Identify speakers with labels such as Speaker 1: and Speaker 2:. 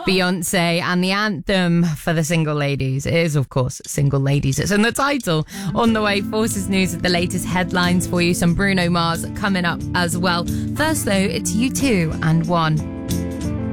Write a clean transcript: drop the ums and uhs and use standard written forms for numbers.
Speaker 1: Beyonce, and the anthem for the single ladies is, of course, Single Ladies. It's in the title. On the way, Forces News with the latest headlines for you. Some Bruno Mars coming up as well. First, though, it's U2 and One.